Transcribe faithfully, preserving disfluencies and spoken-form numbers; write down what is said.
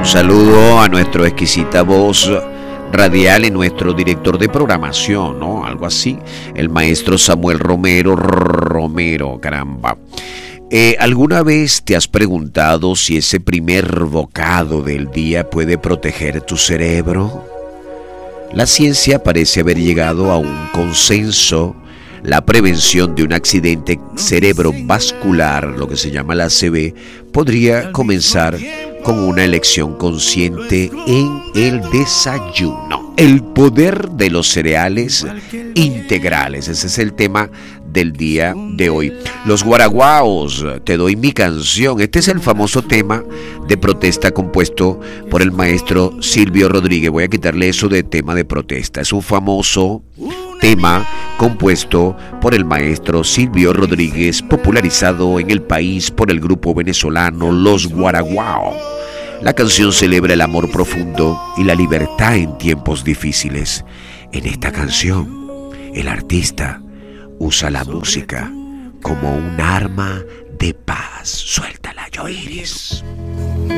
Un saludo a nuestra exquisita voz radial y nuestro director de programación, ¿no? Algo así, el maestro Samuel Romero, Romero, caramba. Eh, ¿Alguna vez te has preguntado si ese primer bocado del día puede proteger tu cerebro? La ciencia parece haber llegado a un consenso. La prevención de un accidente cerebrovascular, lo que se llama la A C V, podría comenzar con una elección consciente en el desayuno. El poder de los cereales integrales, ese es el tema del día de hoy. Los guaraguaos, te doy mi canción. Este es el famoso tema de protesta compuesto por el maestro Silvio Rodríguez. Voy a quitarle eso de tema de protesta. Es un famoso tema compuesto por el maestro Silvio Rodríguez, popularizado en el país por el grupo venezolano Los Guaraguao. La canción celebra el amor profundo y la libertad en tiempos difíciles. En esta canción, el artista usa la música como un arma de paz. Suéltala, Yoiris.